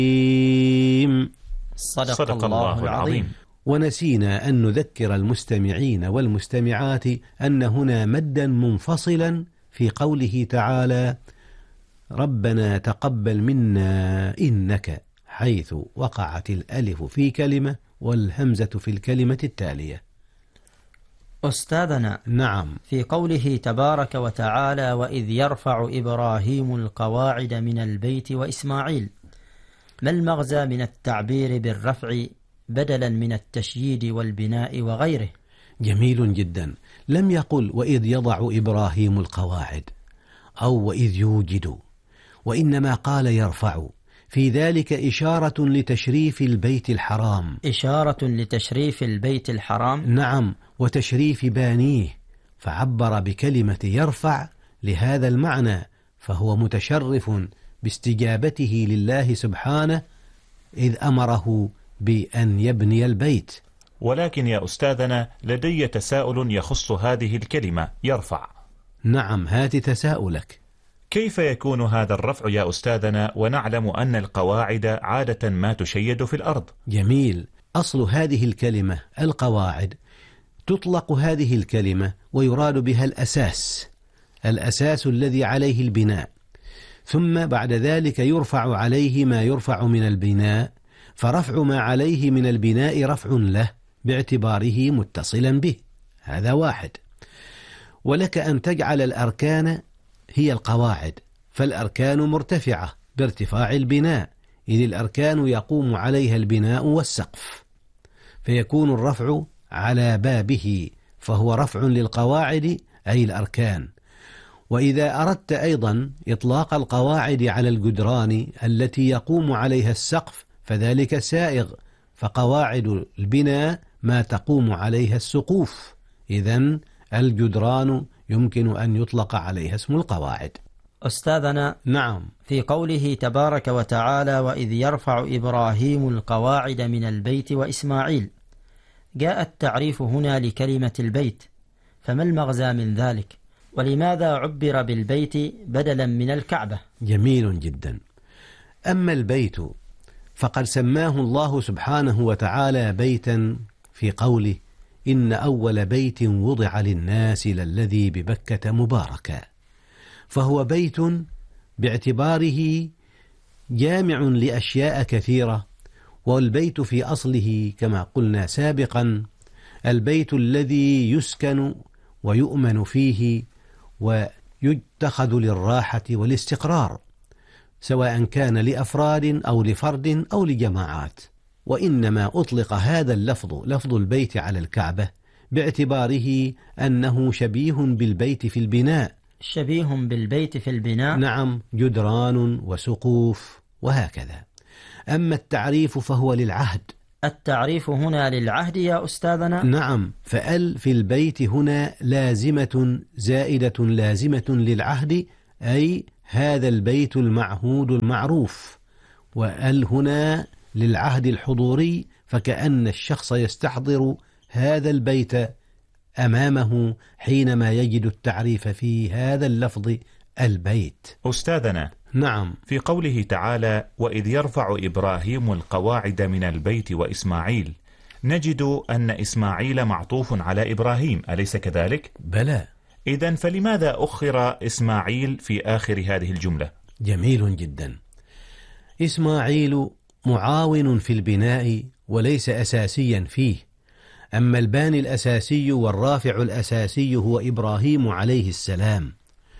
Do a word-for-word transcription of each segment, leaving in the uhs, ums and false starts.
صدق, صدق الله العظيم, العظيم. ونسينا أن نذكر المستمعين والمستمعات أن هنا مدا منفصلا في قوله تعالى ربنا تقبل منا إنك، حيث وقعت الألف في كلمة والهمزة في الكلمة التالية. أستاذنا، نعم، في قوله تبارك وتعالى وإذ يرفع إبراهيم القواعد من البيت وإسماعيل، ما المغزى من التعبير بالرفع بدلا من التشييد والبناء وغيره؟ جميل جدا. لم يقل وإذ يضع إبراهيم القواعد أو وإذ يوجد، وإنما قال يرفع، في ذلك إشارة لتشريف البيت الحرام. إشارة لتشريف البيت الحرام؟ نعم، وتشريف بانيه، فعبر بكلمة يرفع لهذا المعنى، فهو متشرف باستجابته لله سبحانه إذ أمره بأن يبني البيت. ولكن يا أستاذنا لدي تساؤل يخص هذه الكلمة يرفع. نعم، هات تساؤلك. كيف يكون هذا الرفع يا أستاذنا ونعلم أن القواعد عادة ما تشيد في الأرض؟ جميل. أصل هذه الكلمة القواعد، تطلق هذه الكلمة ويراد بها الأساس، الأساس الذي عليه البناء، ثم بعد ذلك يرفع عليه ما يرفع من البناء، فرفع ما عليه من البناء رفع له باعتباره متصلا به. هذا واحد. ولك أن تجعل الأركان هي القواعد، فالأركان مرتفعة بارتفاع البناء، إذ الأركان يقوم عليها البناء والسقف، فيكون الرفع على بابه، فهو رفع للقواعد أي الأركان. وإذا أردت أيضا إطلاق القواعد على الجدران التي يقوم عليها السقف فذلك سائغ، فقواعد البناء ما تقوم عليها السقوف، إذن الجدران يمكن أن يطلق عليها اسم القواعد. أستاذنا، نعم، في قوله تبارك وتعالى وإذ يرفع إبراهيم القواعد من البيت وإسماعيل، جاء التعريف هنا لكلمة البيت، فما المغزى من ذلك؟ ولماذا عبر بالبيت بدلا من الكعبة؟ جميل جدا. أما البيت فقد سماه الله سبحانه وتعالى بيتا في قوله إن أول بيت وضع للناس للذي ببكة مباركا، فهو بيت باعتباره جامع لأشياء كثيرة. والبيت في أصله كما قلنا سابقا البيت الذي يسكن ويؤمن فيه ويتخذ للراحة والاستقرار، سواء كان لأفراد أو لفرد أو لجماعات. وإنما أطلق هذا اللفظ لفظ البيت على الكعبة باعتباره أنه شبيه بالبيت في البناء. شبيه بالبيت في البناء؟ نعم، جدران وسقوف وهكذا. أما التعريف فهو للعهد. التعريف هنا للعهد يا أستاذنا؟ نعم، فأل في البيت هنا لازمة زائدة لازمة للعهد، أي هذا البيت المعهود المعروف، وأل هنا للعهد الحضوري، فكأن الشخص يستحضر هذا البيت أمامه حينما يجد التعريف في هذا اللفظ البيت. أستاذنا، نعم، في قوله تعالى وإذ يرفع إبراهيم القواعد من البيت وإسماعيل، نجد أن إسماعيل معطوف على إبراهيم، أليس كذلك؟ بلى. إذن فلماذا أخر إسماعيل في آخر هذه الجملة؟ جميل جدا. إسماعيل معاون في البناء وليس أساسيا فيه، أما الباني الأساسي والرافع الأساسي هو إبراهيم عليه السلام،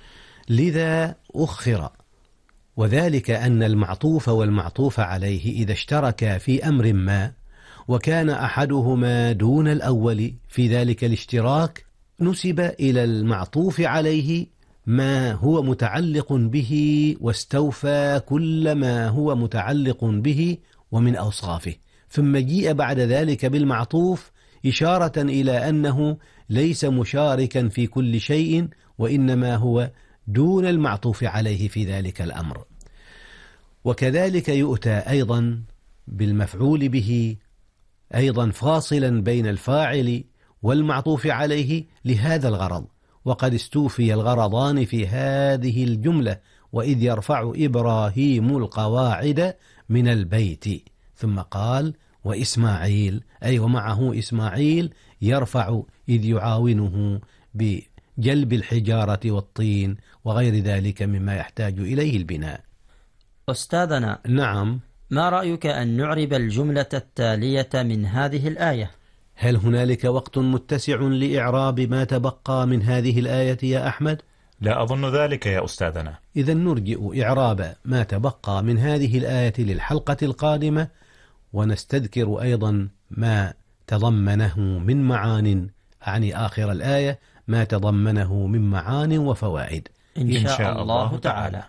لذا أخر. وذلك أن المعطوف والمعطوف عليه إذا اشتركا في أمر ما وكان أحدهما دون الأول في ذلك الاشتراك، نسب إلى المعطوف عليه ما هو متعلق به واستوفى كل ما هو متعلق به ومن أوصافه، ثم جيء بعد ذلك بالمعطوف إشارة إلى أنه ليس مشاركا في كل شيء، وإنما هو دون المعطوف عليه في ذلك الأمر. وكذلك يؤتى أيضا بالمفعول به أيضا فاصلا بين الفاعل والمعطوف عليه لهذا الغرض، وقد استوفي الغرضان في هذه الجملة وإذ يرفع إبراهيم القواعد من البيت، ثم قال وإسماعيل، أي ومعه إسماعيل يرفع إذ يعاونه بجلب الحجارة والطين وغير ذلك مما يحتاج إليه البناء. أستاذنا، نعم، ما رأيك أن نعرب الجملة التالية من هذه الآية؟ هل هنالك وقت متسع لإعراب ما تبقى من هذه الآية يا أحمد؟ لا أظن ذلك يا أستاذنا. إذا نرجئ إعراب ما تبقى من هذه الآية للحلقة القادمة، ونستذكر أيضا ما تضمنه من معان، أعني آخر الآية ما تضمنه من معان وفوائد إن شاء, إن شاء الله تعالى.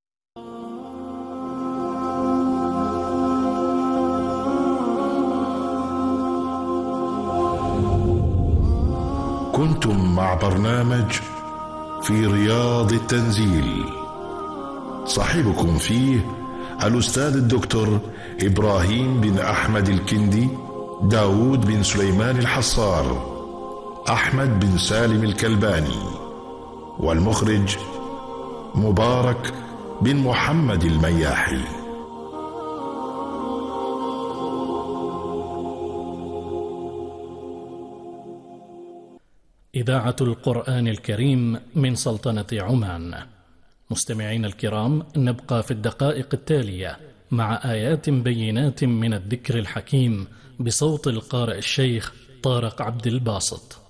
كنتم مع برنامج في رياض التنزيل، صاحبكم فيه الأستاذ الدكتور إبراهيم بن أحمد الكندي، داود بن سليمان الحصار، أحمد بن سالم الكلباني، والمخرج مبارك بن محمد المياحي. إذاعة القرآن الكريم من سلطنة عمان. مستمعين الكرام، نبقى في الدقائق التالية مع آيات بينات من الذكر الحكيم بصوت القارئ الشيخ طارق عبد الباسط.